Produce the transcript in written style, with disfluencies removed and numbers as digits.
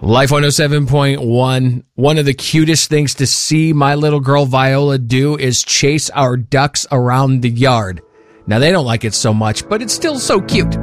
Life 107.1. One of the cutest things to see my little girl Viola do is chase our ducks around the yard. Now, they don't like it so much, but it's still so cute.